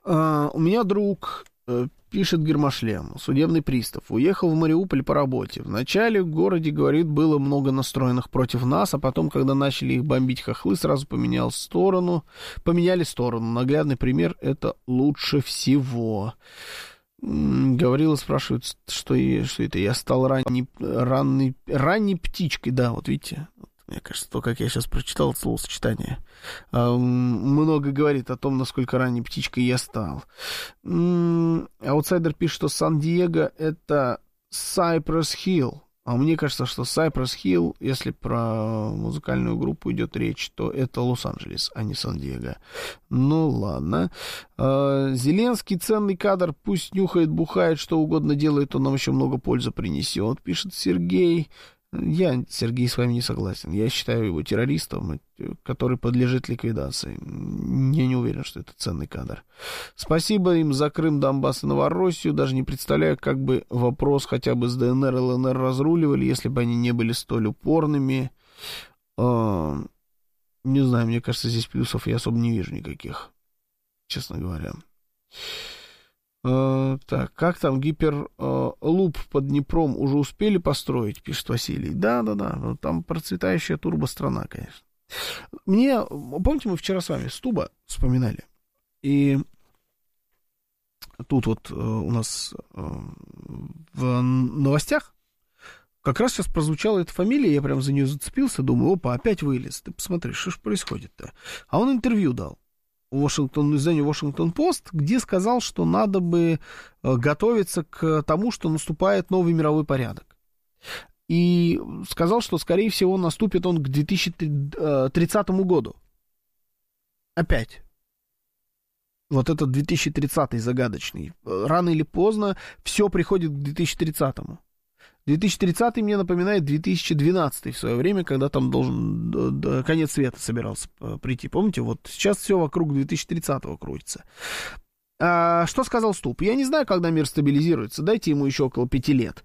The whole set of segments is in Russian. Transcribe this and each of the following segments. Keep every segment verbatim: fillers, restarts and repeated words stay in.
А, у меня друг, э, пишет Гермошлем, судебный пристав, уехал в Мариуполь по работе. Вначале в городе, говорит, было много настроенных против нас, а потом, когда начали их бомбить хохлы, сразу поменял сторону, поменяли сторону. Наглядный пример — это лучше всего. Говорил и спрашивает, что, я, что это. Я стал ранней, ранней, ранней птичкой, да, вот видите. Мне кажется, то, как я сейчас прочитал это словосочетание, много говорит о том, насколько ранней птичкой я стал. Аутсайдер пишет, что Сан-Диего — это Cypress Hill. А мне кажется, что Cypress Hill, если про музыкальную группу идет речь, то это Лос-Анджелес, а не Сан-Диего. Ну, ладно. Зеленский — ценный кадр, пусть нюхает, бухает, что угодно делает, он нам еще много пользы принесет, пишет Сергей. Я, Сергей, с вами не согласен. Я считаю его террористом, который подлежит ликвидации. Я не уверен, что это ценный кадр. Спасибо им за Крым, Донбасс и Новороссию. Даже не представляю, как бы вопрос хотя бы с ДНР и ЛНР разруливали, если бы они не были столь упорными. Не знаю, мне кажется, здесь плюсов я особо не вижу никаких, честно говоря. Uh, так, как там гиперлуп uh, под Днепром уже успели построить, пишет Василий. Да-да-да, там процветающая турбострана, конечно. Мне, помните, мы вчера с вами Стуба вспоминали, и тут вот uh, у нас uh, в новостях как раз сейчас прозвучала эта фамилия, я прям за нее зацепился, думаю, опа, опять вылез, ты посмотри, что ж происходит-то. А он интервью дал Вашингтон, изданию Вашингтон-Пост, где сказал, что надо бы готовиться к тому, что наступает новый мировой порядок. И сказал, что, скорее всего, наступит он к две тысячи тридцатому году. Опять. Вот этот две тысячи тридцатый загадочный. Рано или поздно все приходит к две тысячи тридцатому. две тысячи тридцатый мне напоминает две тысячи двенадцатый в свое время, когда там должен до, до, конец света собирался прийти. Помните, вот сейчас все вокруг две тысячи тридцатого крутится. А, что сказал Ступ? Я не знаю, когда мир стабилизируется. Дайте ему еще около пяти лет.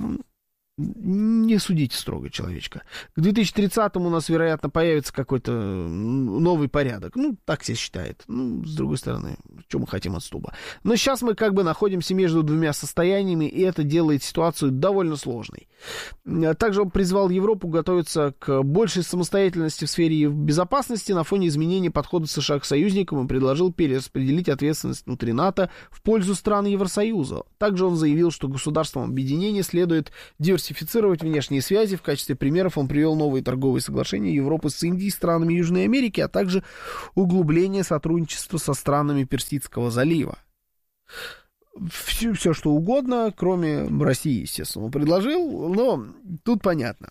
Не судите строго человечка. К две тысячи тридцатому у нас, вероятно, появится какой-то новый порядок. Ну, так все считает. Ну, с другой стороны, что мы хотим от Стуба. Но сейчас мы как бы находимся между двумя состояниями, и это делает ситуацию довольно сложной. Также он призвал Европу готовиться к большей самостоятельности в сфере безопасности на фоне изменения подхода США к союзникам и предложил перераспределить ответственность внутри НАТО в пользу стран Евросоюза. Также он заявил, что государствам объединения следует диверсифицировать внешние связи. В качестве примеров он привел новые торговые соглашения Европы с Индией, странами Южной Америки, а также углубление сотрудничества со странами Персидского залива. Все, все что угодно, кроме России, естественно, он предложил, но тут понятно.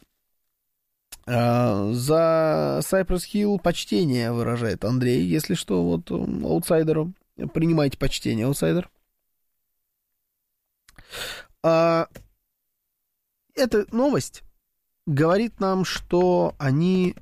За Cypress Hill почтение выражает Андрей, если что, вот аутсайдеру. Принимайте почтение, аутсайдер. Эта новость говорит нам, что они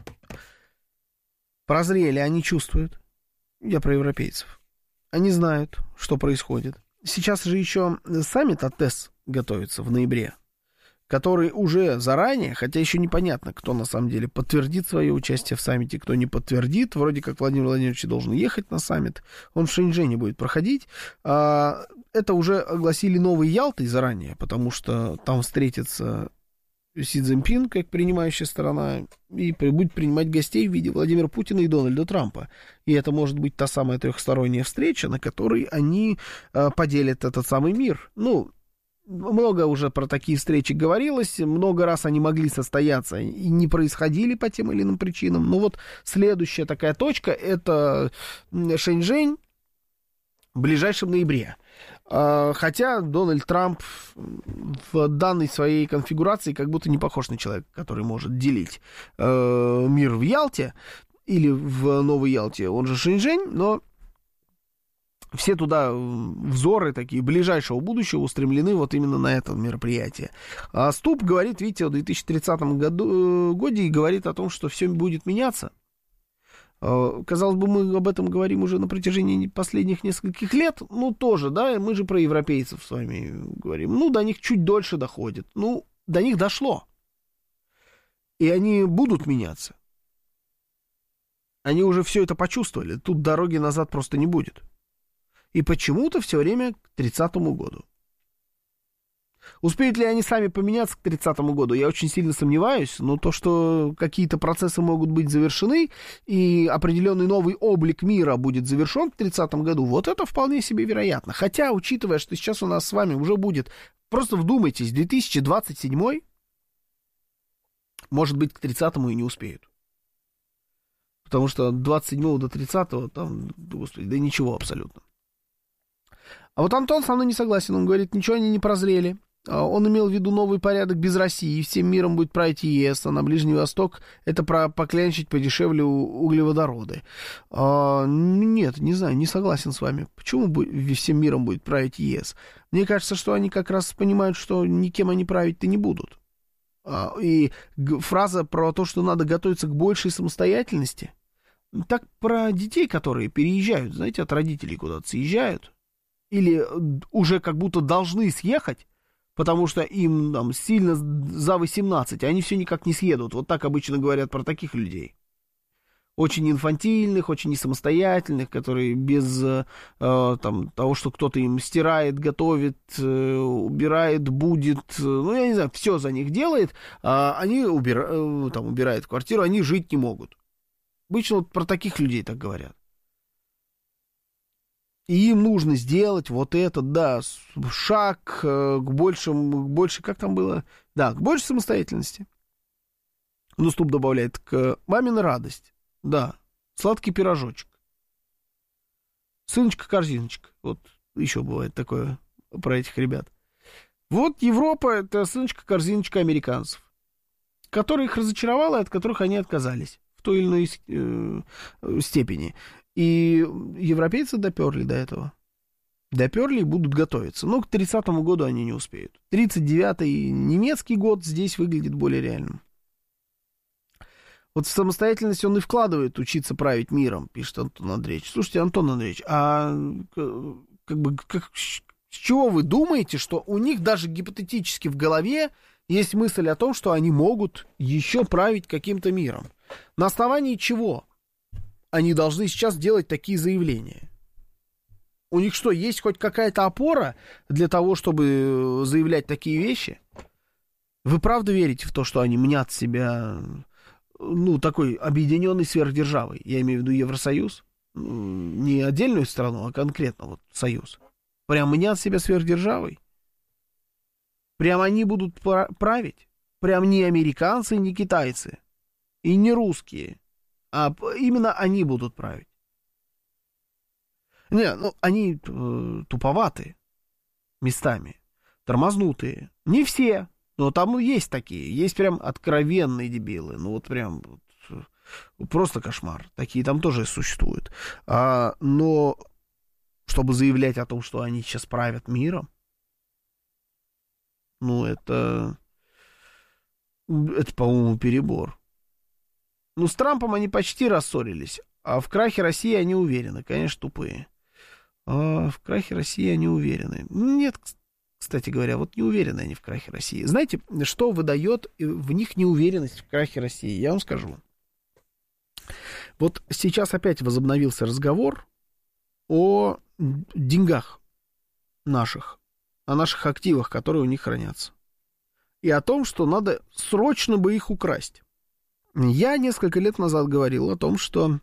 прозрели, они чувствуют. Я про европейцев. Они знают, что происходит. Сейчас же еще саммит АТЭС готовится в ноябре, который уже заранее, хотя еще непонятно, кто на самом деле подтвердит свое участие в саммите, кто не подтвердит. Вроде как Владимир Владимирович должен ехать на саммит. Он в Шэньчжэне будет проходить. Это уже огласили новой Ялтой заранее, потому что там встретится Си Цзиньпин, как принимающая сторона, и будет принимать гостей в виде Владимира Путина и Дональда Трампа. И это может быть та самая трехсторонняя встреча, на которой они поделят этот самый мир. Ну, много уже про такие встречи говорилось, много раз они могли состояться и не происходили по тем или иным причинам. Но вот следующая такая точка — это Шэньчжэнь в ближайшем ноябре. Хотя Дональд Трамп в данной своей конфигурации как будто не похож на человека, который может делить мир в Ялте или в Новой Ялте, он же Шэньчжэнь, но все туда взоры такие ближайшего будущего устремлены вот именно на это мероприятие. А Ступ говорит, видите, в две тысячи тридцатом году, годе и говорит о том, что все будет меняться. Казалось бы, мы об этом говорим уже на протяжении последних нескольких лет. Ну, тоже, да, мы же про европейцев с вами говорим. Ну, до них чуть дольше доходит. Ну, до них дошло. И они будут меняться. Они уже все это почувствовали. Тут дороги назад просто не будет. И почему-то все время к тридцатому году. Успеют ли они сами поменяться к тридцатому году, я очень сильно сомневаюсь, но то, что какие-то процессы могут быть завершены, и определенный новый облик мира будет завершен к тридцатому году, вот это вполне себе вероятно. Хотя, учитывая, что сейчас у нас с вами уже будет, просто вдумайтесь, две тысячи двадцать седьмой, может быть, к тридцатому и не успеют. Потому что от двадцать седьмого до тридцатого, там, господи, да ничего абсолютно. А вот Антон со мной не согласен, он говорит, ничего они не прозрели. Он имел в виду новый порядок без России, всем миром будет править ЕС, а на Ближний Восток это про поклянчить подешевле углеводороды. А, нет, не знаю, не согласен с вами. Почему всем миром будет править ЕС? Мне кажется, что они как раз понимают, что никем они править-то не будут. А, и фраза про то, что надо готовиться к большей самостоятельности, так про детей, которые переезжают, знаете, от родителей куда-то съезжают, или уже как будто должны съехать, потому что им там сильно за восемнадцать, а они все никак не съедут. Вот так обычно говорят про таких людей. Очень инфантильных, очень несамостоятельных, которые без э, там, того, что кто-то им стирает, готовит, э, убирает, будет, э, ну, я не знаю, все за них делает, а они убира, э, там, убирают квартиру, они жить не могут. Обычно вот про таких людей так говорят. И им нужно сделать вот этот, да, шаг к большему, к большей, как там было? Да, к большей самостоятельности. Наступ добавляет к мамина радость. Да, сладкий пирожочек. Сыночка-корзиночка. Вот еще бывает такое про этих ребят. Вот Европа — это сыночка-корзиночка американцев, которые их разочаровало и от которых они отказались в той или иной э, степени. И европейцы доперли до этого. Доперли и будут готовиться. Но к тридцатому году они не успеют. тридцать девятый немецкий год здесь выглядит более реальным. Вот в самостоятельность он и вкладывает учиться править миром, пишет Антон Андреевич. Слушайте, Антон Андреевич, а как бы, как, с чего вы думаете, что у них даже гипотетически в голове есть мысль о том, что они могут еще править каким-то миром? На основании чего они должны сейчас делать такие заявления? У них что, есть хоть какая-то опора для того, чтобы заявлять такие вещи? Вы правда верите в то, что они мнят себя, ну, такой объединенной сверхдержавой? Я имею в виду Евросоюз. Не отдельную страну, а конкретно вот Союз. Прям мнят себя сверхдержавой? Прям они будут править? Прям не американцы, не китайцы и не русские, а именно они будут править. Не, ну, они э, туповатые местами, тормознутые. Не все, но там есть такие. Есть прям откровенные дебилы. Ну, вот прям вот, просто кошмар. Такие там тоже существуют. А, но чтобы заявлять о том, что они сейчас правят миром, ну, это... Это, по-моему, перебор. Ну, с Трампом они почти рассорились, а в крахе России они уверены. Конечно, тупые. А в крахе России они уверены. Нет, кстати говоря, вот не уверены они в крахе России. Знаете, что выдает в них неуверенность в крахе России? Я вам скажу. Вот сейчас опять возобновился разговор о деньгах наших, о наших активах, которые у них хранятся. И о том, что надо срочно бы их украсть. Я несколько лет назад говорил о том, что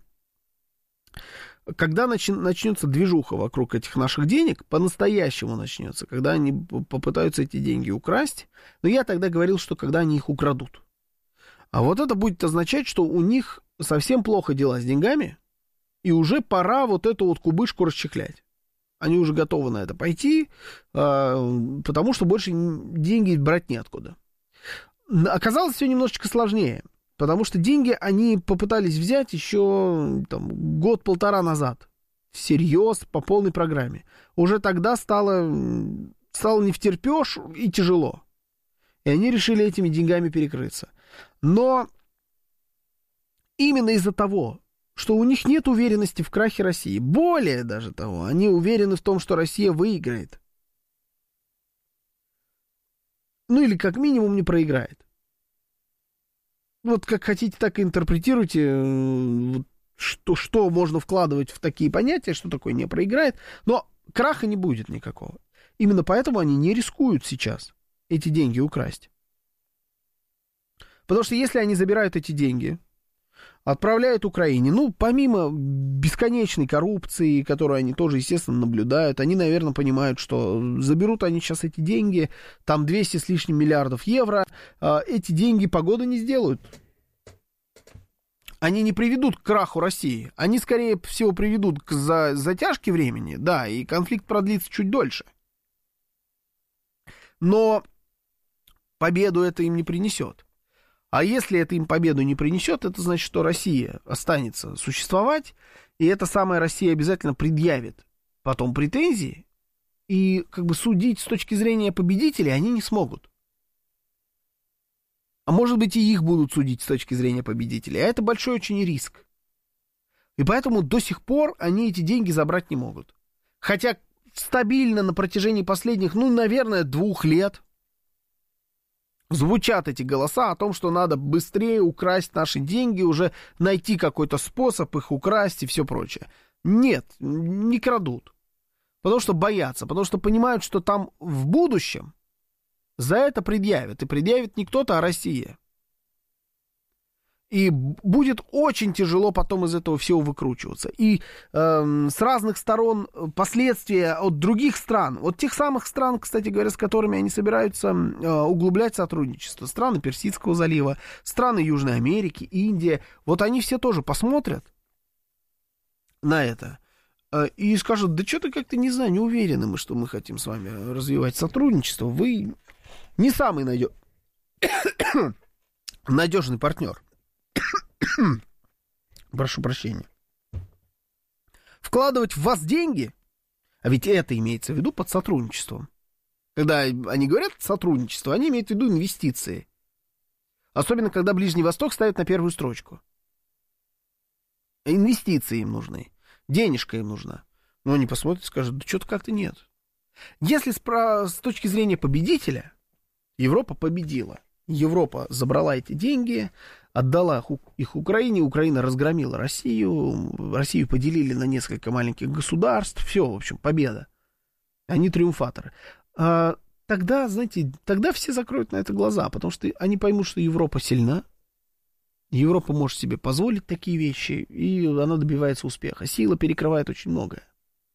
когда начи- начнется движуха вокруг этих наших денег, по-настоящему начнется, когда они попытаются эти деньги украсть, но я тогда говорил, что когда они их украдут. А вот это будет означать, что у них совсем плохо дела с деньгами, и уже пора вот эту вот кубышку расчехлять. Они уже готовы на это пойти, потому что больше деньги брать неоткуда. Оказалось все немножечко сложнее, потому что деньги они попытались взять еще там, год-полтора назад. Всерьез, по полной программе. Уже тогда стало, стало невтерпеж и тяжело. И они решили этими деньгами перекрыться. Но именно из-за того, что у них нет уверенности в крахе России. Более даже того, они уверены в том, что Россия выиграет. Ну или как минимум не проиграет. Вот как хотите, так и интерпретируйте, что, что можно вкладывать в такие понятия, что такое не проиграет. Но краха не будет никакого. Именно поэтому они не рискуют сейчас эти деньги украсть. Потому что если они забирают эти деньги, отправляют Украине, ну, помимо бесконечной коррупции, которую они тоже, естественно, наблюдают, они, наверное, понимают, что заберут они сейчас эти деньги, там двести с лишним миллиардов евро, эти деньги погоды не сделают. Они не приведут к краху России, они, скорее всего, приведут к за, затяжке времени, да, и конфликт продлится чуть дольше. Но победу это им не принесет. А если это им победу не принесет, это значит, что Россия останется существовать, и эта самая Россия обязательно предъявит потом претензии, и как бы судить с точки зрения победителей они не смогут. А может быть, и их будут судить с точки зрения победителей. А это большой очень риск. И поэтому до сих пор они эти деньги забрать не могут. Хотя стабильно на протяжении последних, ну, наверное, двух лет звучат эти голоса о том, что надо быстрее украсть наши деньги, уже найти какой-то способ их украсть и все прочее. Нет, не крадут. Потому что боятся, потому что понимают, что там в будущем за это предъявят. И предъявит не кто-то, а Россия. И будет очень тяжело потом из этого всего выкручиваться. И э, с разных сторон последствия от других стран, от тех самых стран, кстати говоря, с которыми они собираются э, углублять сотрудничество, страны Персидского залива, страны Южной Америки, Индия, вот они все тоже посмотрят на это э, и скажут, да что-то как-то, не знаю, не уверены мы, что мы хотим с вами развивать сотрудничество. Вы не самый надеж... надежный партнер. Прошу прощения. Вкладывать в вас деньги, а ведь это имеется в виду под сотрудничеством. Когда они говорят сотрудничество, они имеют в виду инвестиции. Особенно, когда Ближний Восток ставят на первую строчку. Инвестиции им нужны. Денежка им нужна. Но они посмотрят и скажут, да что-то как-то нет. Если с, с точки зрения победителя, Европа победила. Европа забрала эти деньги, отдала их Украине, Украина разгромила Россию, Россию поделили на несколько маленьких государств, все, в общем, победа. Они триумфаторы. А тогда, знаете, тогда все закроют на это глаза, потому что они поймут, что Европа сильна, Европа может себе позволить такие вещи, и она добивается успеха. Сила перекрывает очень многое.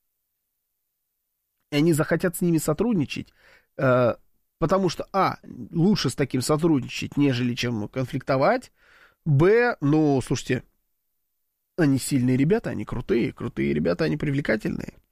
И они захотят с ними сотрудничать, потому что, а, лучше с таким сотрудничать, нежели чем конфликтовать. Б, ну, слушайте, они сильные ребята, они крутые, крутые ребята, они привлекательные.